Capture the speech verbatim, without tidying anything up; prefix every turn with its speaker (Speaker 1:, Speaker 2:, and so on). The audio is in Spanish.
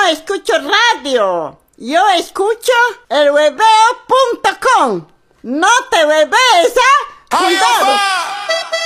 Speaker 1: escucho radio. Yo escucho el hueveo punto com. No te huevees,